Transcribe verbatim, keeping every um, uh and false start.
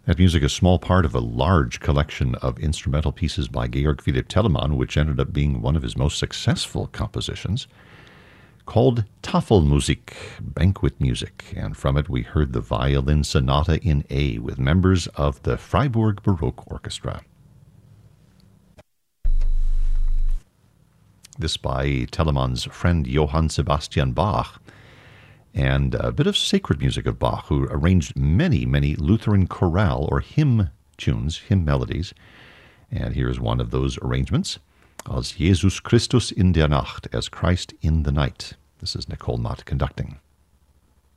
That music is a small part of a large collection of instrumental pieces by Georg Philipp Telemann, which ended up being one of his most successful compositions, called Tafelmusik, banquet music, and from it we heard the Violin Sonata in A with members of the Freiburg Baroque Orchestra. This by Telemann's friend Johann Sebastian Bach, and a bit of sacred music of Bach, who arranged many, many Lutheran chorale or hymn tunes, hymn melodies. And here's one of those arrangements, Als Jesus Christus in der Nacht, as Christ in the Night. This is Nicole Mott conducting.